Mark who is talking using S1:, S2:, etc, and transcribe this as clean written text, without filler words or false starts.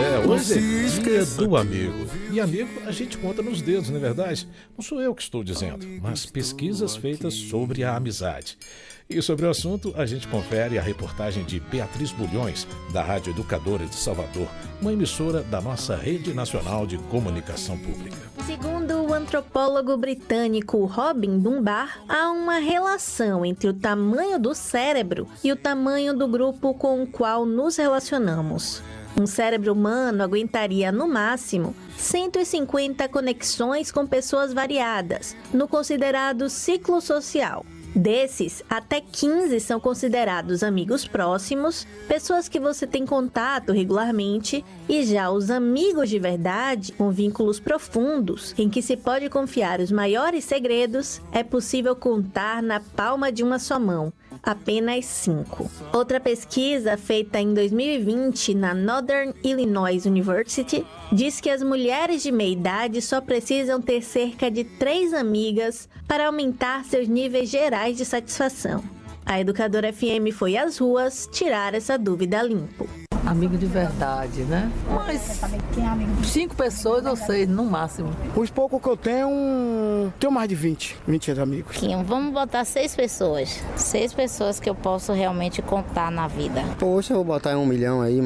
S1: Hoje é dia do amigo. E amigo a gente conta nos dedos, não é verdade? Não sou eu que estou dizendo, mas pesquisas feitas sobre a amizade. E sobre o assunto, a gente confere a reportagem de Beatriz Bulhões, da Rádio Educadora de Salvador, uma emissora da nossa Rede Nacional de Comunicação Pública.
S2: Segundo o antropólogo britânico Robin Dunbar, há uma relação entre o tamanho do cérebro e o tamanho do grupo com o qual nos relacionamos. Um cérebro humano aguentaria, no máximo, 150 conexões com pessoas variadas, no considerado ciclo social. Desses, até 15 são considerados amigos próximos, pessoas que você tem contato regularmente, e já os amigos de verdade, com vínculos profundos, em que se pode confiar os maiores segredos, é possível contar na palma de uma só mão, apenas 5. Outra pesquisa feita em 2020 na Northern Illinois University diz que as mulheres de meia idade só precisam ter cerca de 3 amigas para aumentar seus níveis gerais de satisfação. A Educadora FM foi às ruas tirar essa dúvida a limpo.
S3: Amigo de verdade, né? Mas 5 pessoas ou 6 no máximo.
S4: Os poucos que eu tenho mais de 20 amigos.
S5: Vamos botar 6 pessoas. 6 pessoas que eu posso realmente contar na vida.
S6: Poxa, eu vou botar em 1 milhão aí.